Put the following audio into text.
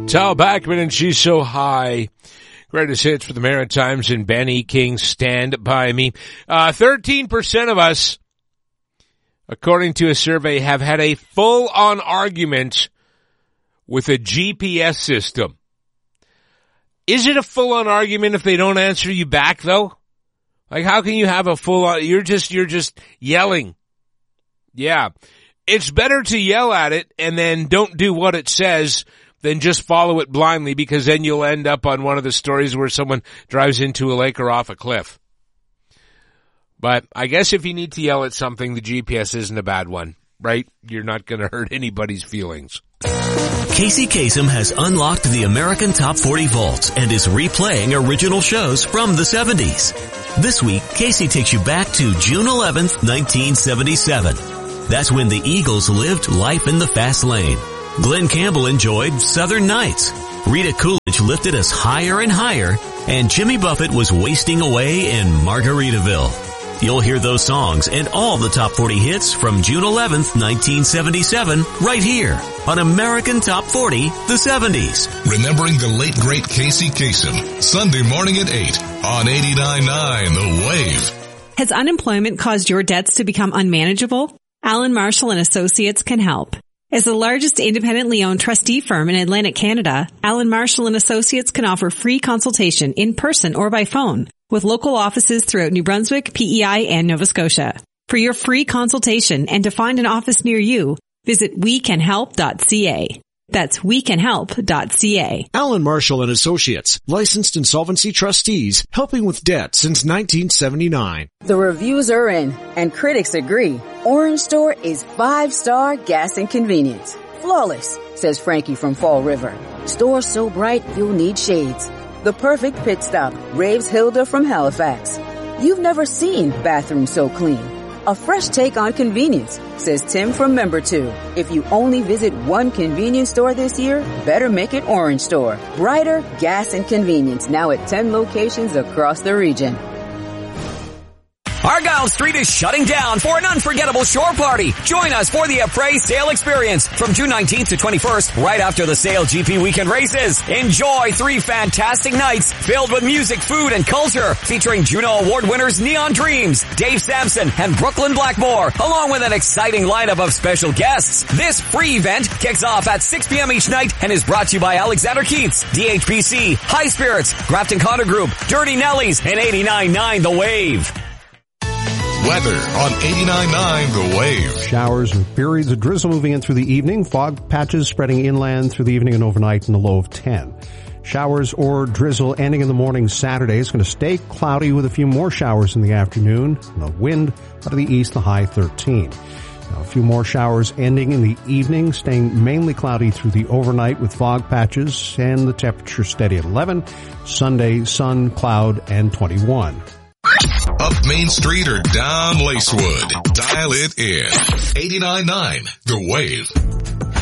Tal Bachman and She's So High. Greatest hits for the Maritimes and Ben E. King, Stand By Me. 13% of us, according to a survey, have had a full-on argument with a GPS system. Is it a full-on argument if they don't answer you back, though? Like, how can you have a full-on, you're just yelling. Yeah. It's better to yell at it and then don't do what it says than just follow it blindly, because then you'll end up on one of the stories where someone drives into a lake or off a cliff. But I guess if you need to yell at something, the GPS isn't a bad one, right? You're not going to hurt anybody's feelings. Casey Kasem has unlocked the American Top 40 vaults and is replaying original shows from the 70s. This week, Casey takes you back to June 11th, 1977. That's when the Eagles lived life in the fast lane. Glenn Campbell enjoyed Southern Nights. Rita Coolidge lifted us higher and higher, and Jimmy Buffett was wasting away in Margaritaville. You'll hear those songs and all the top 40 hits from June 11th, 1977, right here on American Top 40, the 70s. Remembering the late, great Casey Kasem, Sunday morning at 8 on 89.9 The Wave. Has unemployment caused your debts to become unmanageable? Allen Marshall & Associates can help. As the largest independently owned trustee firm in Atlantic Canada, Allen Marshall & Associates can offer free consultation in person or by phone with local offices throughout New Brunswick, PEI, and Nova Scotia. For your free consultation and to find an office near you, visit wecanhelp.ca. That's wecanhelp.ca. Allen Marshall & Associates, licensed insolvency trustees, helping with debt since 1979. The reviews are in, and critics agree. Orange Store is 5-star gas and convenience. Flawless, says Frankie from Fall River. Store so bright you'll need shades. The perfect pit stop, raves Hilda from Halifax. You've never seen bathrooms so clean. A fresh take on convenience, says Tim from Member 2. If you only visit one convenience store this year, better make it Orange Store. Brighter gas and convenience, now at 10 locations across the region. Argyle Street is shutting down for an unforgettable shore party. Join us for the Appraise Sale Experience from June 19th to 21st, right after the Sale GP weekend races. Enjoy 3 fantastic nights filled with music, food, and culture, featuring Juno Award winners Neon Dreams, Dave Sampson, and Brooklyn Blackmore, along with an exciting lineup of special guests. This free event kicks off at 6 p.m. each night and is brought to you by Alexander Keith's, DHPC, High Spirits, Grafton Connor Group, Dirty Nellies, and 89.9 The Wave. Weather on 89.9 The Wave. Showers and periods of drizzle moving in through the evening. Fog patches spreading inland through the evening and overnight in a low of 10. Showers or drizzle ending in the morning Saturday. It's going to stay cloudy with a few more showers in the afternoon. And the wind out of the east, the high 13. Now, a few more showers ending in the evening, staying mainly cloudy through the overnight with fog patches, and the temperature steady at 11. Sunday, sun, cloud, and 21. Up Main Street or down Lacewood. Dial it in. 89.9 The Wave.